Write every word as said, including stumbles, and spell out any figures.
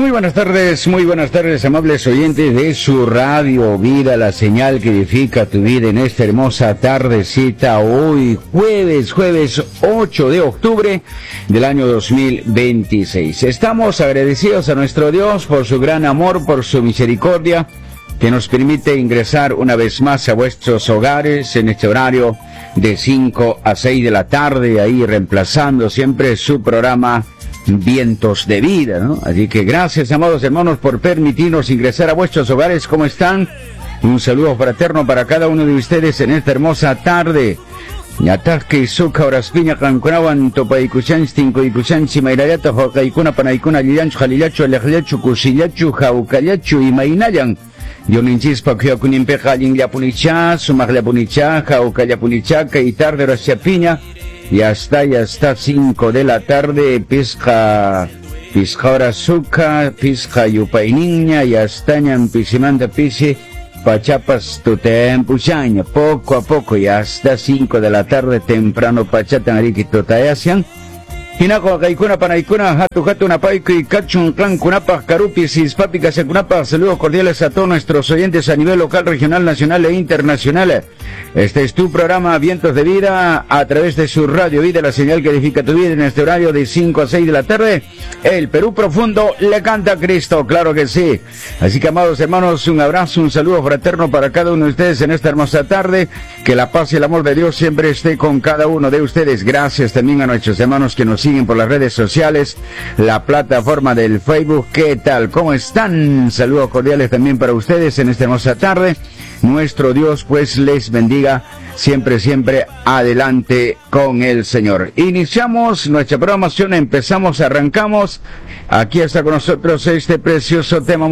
Muy buenas tardes, muy buenas tardes, amables oyentes de su radio Vida, la señal que edifica tu vida en esta hermosa tardecita, hoy jueves, jueves ocho de octubre del año dos mil veintiséis. Estamos agradecidos a nuestro Dios por su gran amor, por su misericordia, que nos permite ingresar una vez más a vuestros hogares en este horario de cinco a seis de la tarde, ahí reemplazando siempre su programa Vientos de Vida, ¿no? Así que gracias, amados hermanos, por permitirnos ingresar a vuestros hogares. ¿Cómo están? Un saludo fraterno para cada uno de ustedes en esta hermosa tarde. Ñataqui suka oraspiña cancunawan topaikuchan tinkuikuchan simayrayata jokaykuna panaykuna lillanchu halillachu aleqllachu kusillachu jaukallachu imaynayan yoninchis pakyakunimpeka allinllapunicha sumaqllapunicha jaukallapunica y tarde oraschapiña. Ya está, ya está, cinco de la tarde, pisca, pisca hora suca, pisca yupainiña, ya estañan pisimanda pisi, pachapas tutempuchaña, poco a poco, ya está cinco de la tarde, temprano pachatan ariki tutayasian. Hinako kaikuna panaikuna, hatu hatu napaiku y cachun clan kunapa, carupis y spapicas kunapa. Saludos cordiales a todos nuestros oyentes a nivel local, regional, nacional e internacional. Este es tu programa Vientos de Vida a través de su radio Vida, la señal que edifica tu vida en este horario de cinco a seis de la tarde. El Perú profundo le canta a Cristo, claro que sí. Así que, amados hermanos, un abrazo, un saludo fraterno para cada uno de ustedes en esta hermosa tarde. Que la paz y el amor de Dios siempre esté con cada uno de ustedes. Gracias también a nuestros hermanos que nos siguen por las redes sociales, la plataforma del Facebook. ¿Qué tal? ¿Cómo están? Saludos cordiales también para ustedes en esta hermosa tarde. Nuestro Dios pues les bendiga siempre, siempre. Adelante con el Señor. Iniciamos nuestra programación, empezamos, arrancamos. Aquí está con nosotros este precioso tema